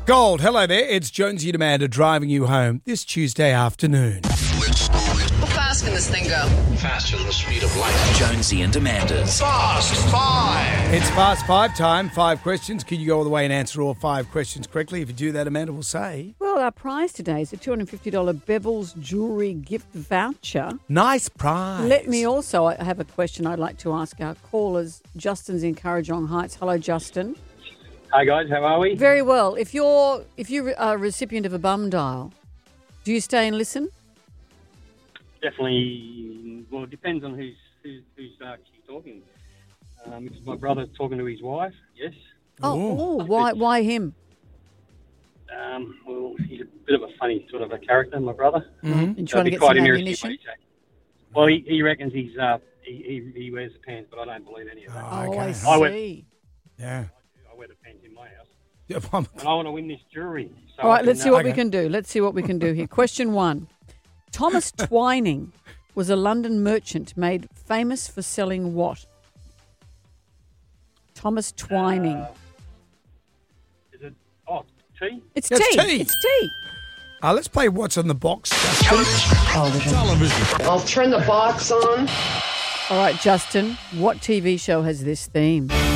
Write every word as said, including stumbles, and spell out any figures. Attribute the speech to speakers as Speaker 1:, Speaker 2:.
Speaker 1: Gold, hello there. It's Jonesy and Amanda driving you home this Tuesday afternoon.
Speaker 2: How fast can this thing go?
Speaker 3: Faster than the speed of light. Jonesy and Amanda's Fast Five.
Speaker 1: It's Fast Five time. Five questions. Can you go all the way and answer all five questions correctly? If you do that, Amanda will say...
Speaker 4: Well, our prize today is a two hundred fifty dollars Bevel's Jewellery gift voucher.
Speaker 1: Nice prize.
Speaker 4: Let me also I have a question I'd like to ask our callers. Justin's in Currajong Heights. Hello, Justin.
Speaker 5: Hi guys, how are we?
Speaker 4: Very well. If you're if you're a recipient of a bum dial, do you stay and listen?
Speaker 5: Definitely. Well, it depends on who's who's, who's actually talking. Um, if it's my brother talking to his wife, yes.
Speaker 4: Oh,
Speaker 1: Ooh.
Speaker 4: oh why why him?
Speaker 5: Um, well, he's a bit of a funny sort of a character, my brother.
Speaker 1: Mm-hmm.
Speaker 4: And
Speaker 5: So
Speaker 4: trying to
Speaker 5: I'd be
Speaker 4: get
Speaker 5: quite
Speaker 4: some
Speaker 5: interested
Speaker 4: ammunition?
Speaker 5: in what he says. Well, he, he reckons he's uh, he, he he wears the pants, but I don't believe any of that.
Speaker 1: Oh,
Speaker 4: Oh, I
Speaker 1: okay.
Speaker 5: I would-
Speaker 4: see.
Speaker 1: Yeah.
Speaker 5: I wear the pants in my house,
Speaker 1: Yeah, well,
Speaker 5: and I want to win this jewelry. So
Speaker 4: All
Speaker 5: I
Speaker 4: right,
Speaker 5: can,
Speaker 4: let's see
Speaker 5: uh,
Speaker 4: what we
Speaker 1: Okay.
Speaker 4: can do. Let's see what we can do here. Question one. Thomas Twining was a London merchant made famous for selling what? Thomas Twining.
Speaker 5: Uh, Is it? Oh, tea.
Speaker 4: it's
Speaker 1: it's
Speaker 4: tea.
Speaker 1: tea.
Speaker 4: It's tea.
Speaker 1: Uh, let's play What's on the Box, Justin.
Speaker 2: I'll turn the box on.
Speaker 4: All right, Justin, what T V show has this theme?